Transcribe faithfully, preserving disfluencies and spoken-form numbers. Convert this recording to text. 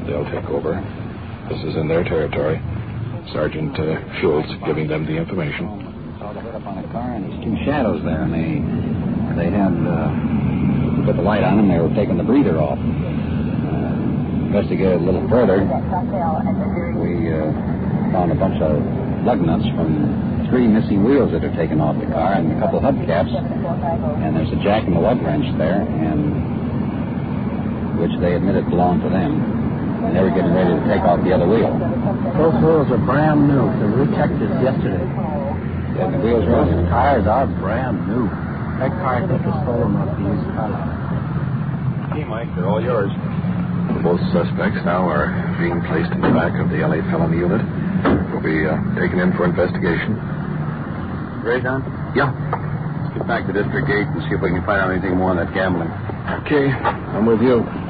They'll take over. This is in their territory. Sergeant uh, Schultz giving them the information. Saw the hood up on a car, and there's two shadows there, and they they had uh, put the light on them. They were taking the breather off. Uh, investigated a little further. We uh, found a bunch of lug nuts from three missing wheels that are taken off the car, and a couple of hubcaps. And there's a jack and a lug wrench there, and which they admitted belonged to them. And they were getting ready to take off the other wheel. Those wheels are brand new, so we checked this yesterday. Yeah, the wheels are Those tires are brand new. That car I think is stolen off the used car. Okay, Mike, they're all yours. Both suspects now are being placed in the back of the L A felony unit. Will be uh, taken in for investigation. Ready, Don? Yeah. Let's get back to District eight and see if we can find out anything more on that gambling. Okay, I'm with you.